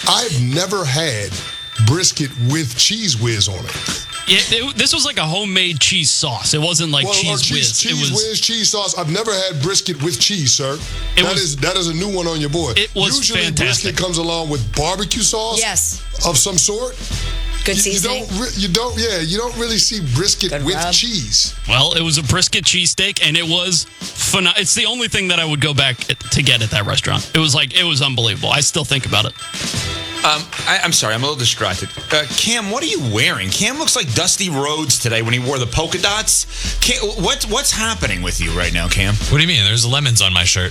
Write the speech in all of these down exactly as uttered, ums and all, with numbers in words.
I've never had brisket with Cheese Whiz on it. Yeah, it, this was like a homemade cheese sauce. It wasn't like well, cheese, cheese whiz. Cheese it was, Whiz cheese sauce. I've never had brisket with cheese, sir. It that was, is that is a new one on your board. It was Usually fantastic. Brisket comes along with barbecue sauce. Yes. Of some sort. Good you, seasoning. You don't, you don't, yeah, you don't really see brisket Good with rub. cheese. Well, it was a brisket cheesesteak, and it was phenomenal. It's the only thing that I would go back to get at that restaurant. It was like, it was unbelievable. I still think about it. Um, I, I'm sorry, I'm a little distracted. Uh, Cam, what are you wearing? Cam looks like Dusty Rhodes today when he wore the polka dots. Cam, what, what's happening with you right now, Cam? What do you mean? There's lemons on my shirt.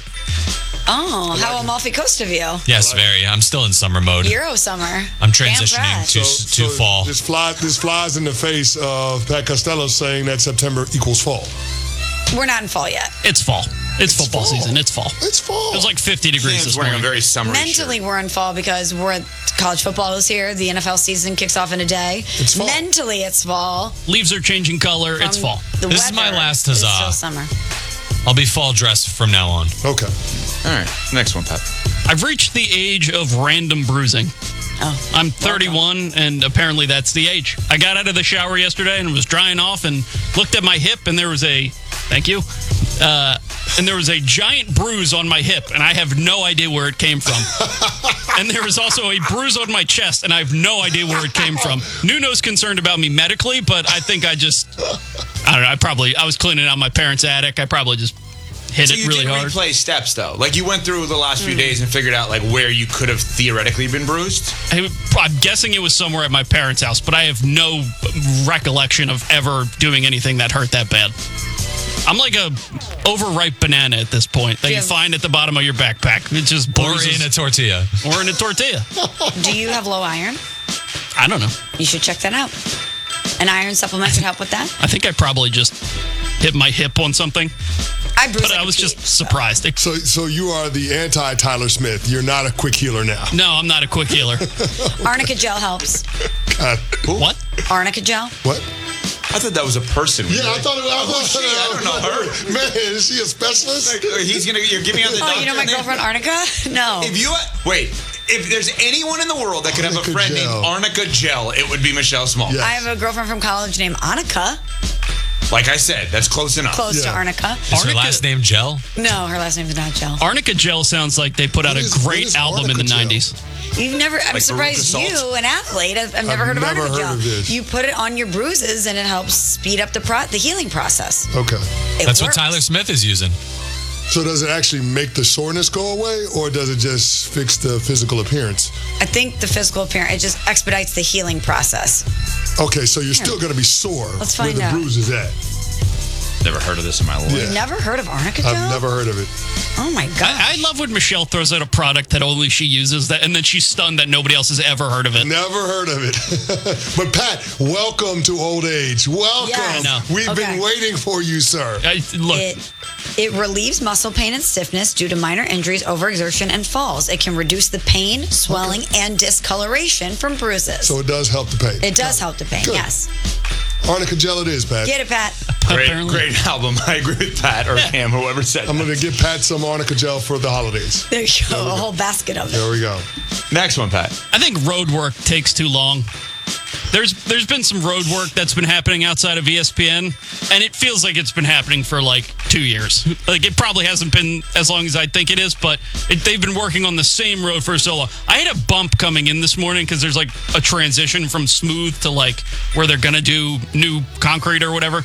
Oh, how Amalfi Coast of you. Yes, very. I'm still in summer mode. Euro summer. I'm transitioning to, So- to so fall. This, fly, this flies in the face of Pat Costello saying that September equals fall. We're not in fall yet. It's fall. It's, It's football fall. season. It's fall. It's fall. It was like fifty degrees Cam's this wearing morning. a very summery Mentally, shirt. we're in fall because we're college football is here. The N F L season kicks off in a day. It's fall. Mentally, it's fall. Leaves are changing color. It's Um, fall. The This is my weather last is huzzah. still summer. I'll be fall dressed from now on. Okay. All right, next one, Pat. I've reached the age of random bruising. Oh, I'm thirty-one, and apparently that's the age. I got out of the shower yesterday and was drying off and looked at my hip, and there was a, thank you, uh, and there was a giant bruise on my hip, and I have no idea where it came from. And there was also a bruise on my chest, and I have no idea where it came from. Nuno's concerned about me medically, but I think I just, I don't know, I probably, I was cleaning out my parents' attic. I probably just hit So it you really did hard. replay steps, though. Like, you went through the last few days and figured out, like, where you could have theoretically been bruised? I, I'm guessing it was somewhere at my parents' house, but I have no recollection of ever doing anything that hurt that bad. I'm like a overripe banana at this point that you Yeah. find at the bottom of your backpack. It just Or bruises. in a tortilla. or in a tortilla. do you have low iron? I don't know. You should check that out. An iron supplement could help with that. I think I probably just hit my hip on something, I bruise but like I a was pea, just so. surprised. It- So, so you are the anti-Tyler Smith. You're not a quick healer now. no, I'm not a quick healer. Arnica gel helps. God. What? Arnica gel. What? I thought that was a person. Yeah, I thought it was. Who's she? I don't know her. Man, is she a specialist? Like, uh, he's gonna. You're giving out the. Oh, you know my doctor name? girlfriend Arnica? No. If you wait, if there's anyone in the world that could have a Arnica friend Gel. named Arnica Gel, it would be Michelle Small. Yeah. I have a girlfriend from college named Annika. Like I said, that's close enough. Close to Yeah. Arnica. Is her Arnica- last name Gel? No, her last name is not Gel. Arnica Gel sounds like they put out What a is- what great is album in Arnica the Gel? nineties. You've never, I'm Like surprised Veruca you, Salt? an athlete, I've, I've never I've heard of never Arnica heard Gel. of this. You put it on your bruises and it helps speed up the pro- the healing process. Okay. It That's what works. Tyler Smith is using. So does it actually make the soreness go away, or does it just fix the physical appearance? I think the physical appearance, it just expedites the healing process. Okay, so you're still going to be sore Let's where find the out. bruise is at. Never heard of this in my life. Yeah. You've never heard of Arnica Gel? I've never heard of it. Oh my gosh. I, I love when Michelle throws out a product that only she uses, that, and then she's stunned that nobody else has ever heard of it. Never heard of it. But Pat, welcome to old age. Welcome. Yes. No. We've Okay. been waiting for you, sir. I, look, It it relieves muscle pain and stiffness due to minor injuries, overexertion, and falls. It can reduce the pain, swelling, and discoloration from bruises. So it does help the pain. it does help the pain, Good. yes. Arnica Gel it is, Pat. Get it, Pat. Great, apparently. great album. I agree with Pat or Cam, whoever said. I'm that. going to get Pat some Arnica Gel for the holidays. There you go. A whole basket of it. There we go. Next one, Pat. I think road work takes too long. There's there's been some road work that's been happening outside of E S P N, and it feels like it's been happening for like two years. Like it probably hasn't been as long as I think it is, but it, they've been working on the same road for so long. I had a bump coming in this morning because there's like a transition from smooth to like where they're gonna do new concrete or whatever.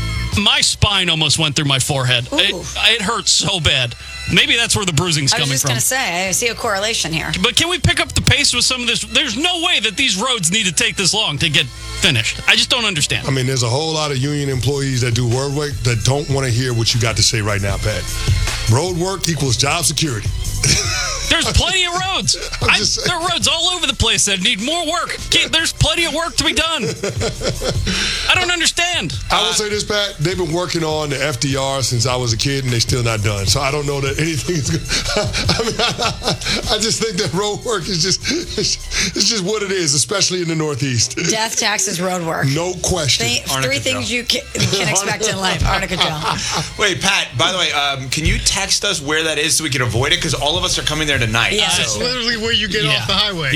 My spine almost went through my forehead. It, Ooh. it hurt so bad. Maybe that's where the bruising's I was coming just from. going to say, I see a correlation here. But can we pick up the pace with some of this? There's no way that these roads need to take this long to get finished. I just don't understand. I mean, there's a whole lot of union employees that do road work that don't want to hear what you got to say right now, Pat. Road work equals job security. There's plenty of roads. I'm I, just saying. there are roads all over the place that need more work. Can't- There's plenty of work to be done. I don't understand. I will say this, Pat. They've been working on the F D R since I was a kid, and they're still not done. So I don't know that anything is good. I mean, I, I just think that road work is just it's just what it is, especially in the Northeast. Death, taxes, road work. No question. Th- Arnica three things Gel. you can, can expect in life. Arnica Gel. Wait, Pat, by the way, um, can you text us where that is so we can avoid it? Because all of us are coming there tonight. Yeah. So- It's literally where you get Yeah. off the highway.